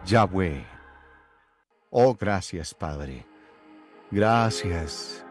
Yahweh. Oh, gracias, Padre. Gracias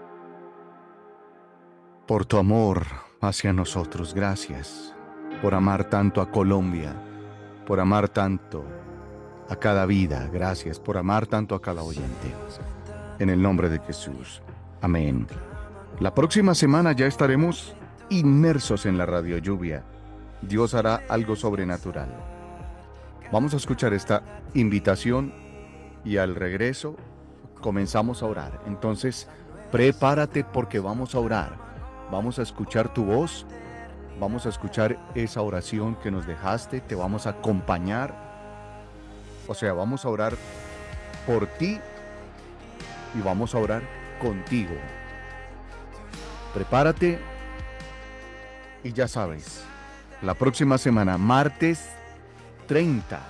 por tu amor hacia nosotros. Gracias por amar tanto a Colombia, por amar tanto a cada vida. Gracias por amar tanto a cada oyente. En el nombre de Jesús. Amén. La próxima semana ya estaremos inmersos en la radio lluvia. Dios hará algo sobrenatural. Vamos a escuchar esta invitación y al regreso comenzamos a orar. Entonces, prepárate porque vamos a orar. Vamos a escuchar tu voz. Vamos a escuchar esa oración que nos dejaste. Te vamos a acompañar. O sea, vamos a orar por ti y vamos a orar contigo. Prepárate y ya sabes, la próxima semana, martes 30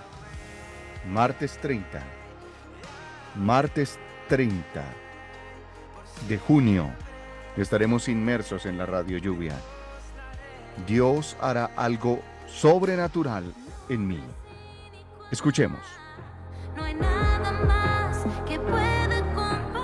de junio, estaremos inmersos en la radio lluvia. Dios hará algo sobrenatural en mí. Escuchemos. No hay nada más que pueda comparar.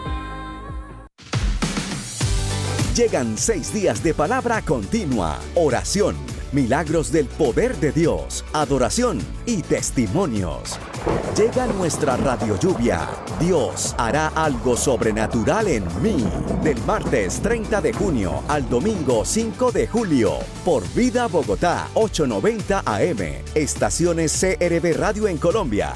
Llegan 6 días de palabra continua, oración, milagros del poder de Dios, adoración y testimonios. Llega nuestra radio lluvia. Dios hará algo sobrenatural en mí. Del martes 30 de junio al domingo 5 de julio. Por Vida Bogotá 890 AM. Estaciones CRB Radio en Colombia.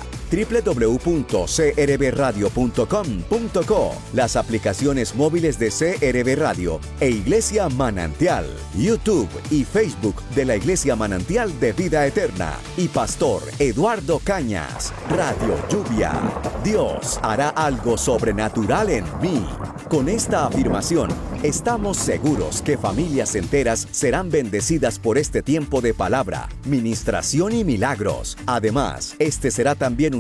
www.crbradio.com.co. Las aplicaciones móviles de CRB Radio e Iglesia Manantial. YouTube y Facebook de la Iglesia Manantial de Vida Eterna. Y Pastor Eduardo Cañas. Radio Lluvia. Dios hará algo sobrenatural en mí. Con esta afirmación, estamos seguros que familias enteras serán bendecidas por este tiempo de palabra, ministración y milagros. Además, este será también un